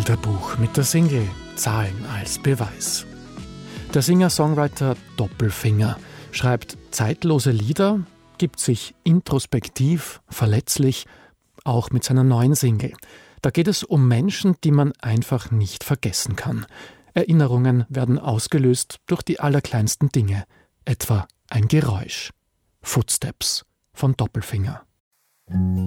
Bilderbuch mit der Single Zahlen als Beweis. Der Singer-Songwriter Doppelfinger schreibt zeitlose Lieder, gibt sich introspektiv, verletzlich, auch mit seiner neuen Single. Da geht es um Menschen, die man einfach nicht vergessen kann. Erinnerungen werden ausgelöst durch die allerkleinsten Dinge, etwa ein Geräusch. Footsteps von Doppelfinger.